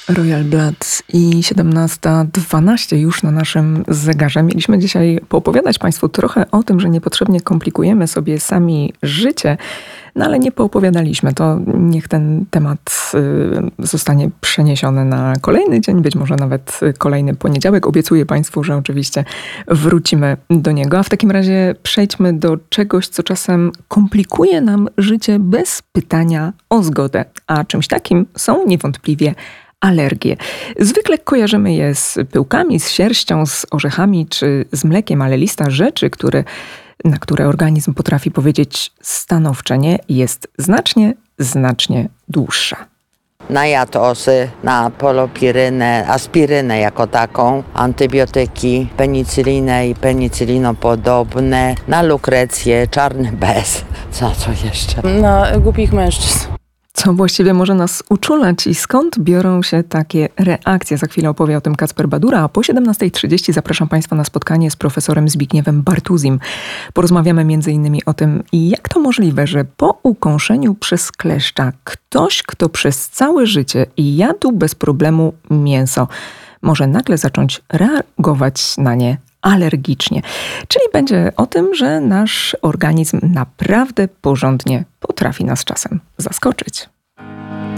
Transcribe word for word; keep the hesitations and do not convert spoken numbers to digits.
Royal Blood i siedemnasta dwanaście już na naszym zegarze. Mieliśmy dzisiaj poopowiadać Państwu trochę o tym, że niepotrzebnie komplikujemy sobie sami życie, no ale nie poopowiadaliśmy. To niech ten temat y, zostanie przeniesiony na kolejny dzień, być może nawet kolejny poniedziałek. Obiecuję Państwu, że oczywiście wrócimy do niego. A w takim razie przejdźmy do czegoś, co czasem komplikuje nam życie bez pytania o zgodę. A czymś takim są niewątpliwie alergie. Zwykle kojarzymy je z pyłkami, z sierścią, z orzechami czy z mlekiem, ale lista rzeczy, które, na które organizm potrafi powiedzieć stanowcze nie, jest znacznie, znacznie dłuższa. Na jatosy, na polopirynę, aspirynę jako taką, antybiotyki, penicylinę i penicylinopodobne, na lukrecję, czarny bez, co co jeszcze? Na głupich mężczyzn. Co właściwie może nas uczulać i skąd biorą się takie reakcje? Za chwilę opowie o tym Kacper Badura, a po siedemnasta trzydzieści zapraszam Państwa na spotkanie z profesorem Zbigniewem Bartuzim. Porozmawiamy między innymi o tym, jak to możliwe, że po ukąszeniu przez kleszcza ktoś, kto przez całe życie jadł bez problemu mięso, może nagle zacząć reagować na nie alergicznie. Czyli będzie o tym, że nasz organizm naprawdę porządnie potrafi nas czasem zaskoczyć.